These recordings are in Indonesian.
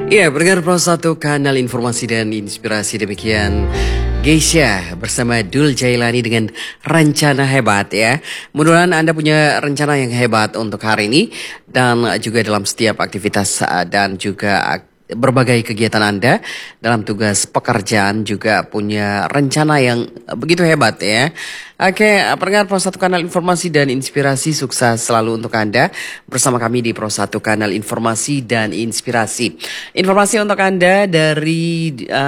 Iya, pendengar Pro 1 kanal informasi dan inspirasi demikian. Geisha bersama Dul Jailani dengan rencana hebat ya. Mudah-mudahan Anda punya rencana yang hebat untuk hari ini dan juga dalam setiap aktivitas dan juga berbagai kegiatan Anda dalam tugas pekerjaan juga punya rencana yang begitu hebat ya. Oke, pendengar Pro 1 kanal informasi dan inspirasi, sukses selalu untuk Anda bersama kami di Pro 1 kanal informasi dan inspirasi. Informasi untuk Anda dari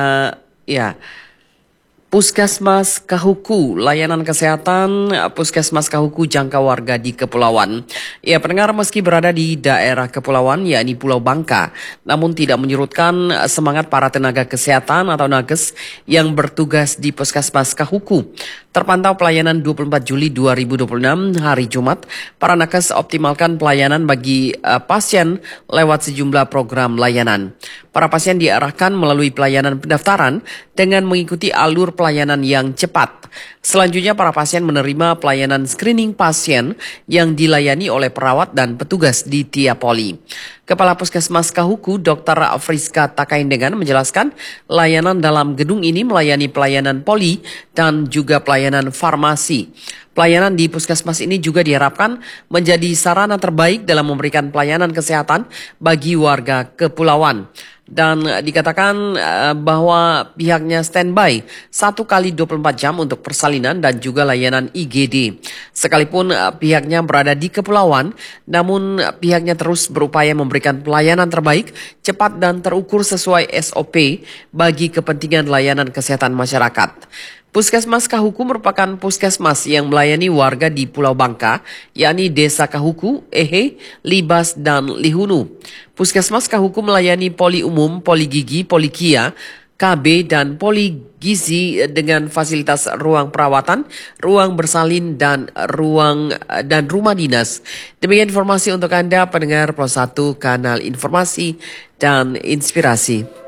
Puskesmas Kahuku, layanan kesehatan Puskesmas Kahuku jangka warga di Kepulauan. Ya, pendengar, meski berada di daerah kepulauan yakni Pulau Bangka, namun tidak menyurutkan semangat para tenaga kesehatan atau nakes yang bertugas di Puskesmas Kahuku. Terpantau pelayanan 24 Juli 2026 hari Jumat, para nakes optimalkan pelayanan bagi pasien lewat sejumlah program layanan. Para pasien diarahkan melalui pelayanan pendaftaran dengan mengikuti alur pelayanan yang cepat. Selanjutnya para pasien menerima pelayanan screening pasien yang dilayani oleh perawat dan petugas di tiap poli. Kepala Puskesmas Kahuku, Dr. Friska Takaindengan menjelaskan layanan dalam gedung ini melayani pelayanan poli dan juga pelayanan farmasi. Pelayanan di puskesmas ini juga diharapkan menjadi sarana terbaik dalam memberikan pelayanan kesehatan bagi warga kepulauan. Dan dikatakan bahwa pihaknya standby 1 kali 24 jam untuk persalinan dan juga layanan IGD. Sekalipun pihaknya berada di kepulauan, namun pihaknya terus berupaya memberikan pelayanan terbaik, cepat dan terukur sesuai SOP bagi kepentingan layanan kesehatan masyarakat. Puskesmas Kahuku merupakan puskesmas yang melayani warga di Pulau Bangka, yakni Desa Kahuku, Ehe, Libas, dan Lihunu. Puskesmas Kahuku melayani poli umum, poli gigi, poli kia, KB, dan poli gizi dengan fasilitas ruang perawatan, ruang bersalin, dan rumah dinas. Demikian informasi untuk Anda, pendengar Pro 1 kanal informasi dan inspirasi.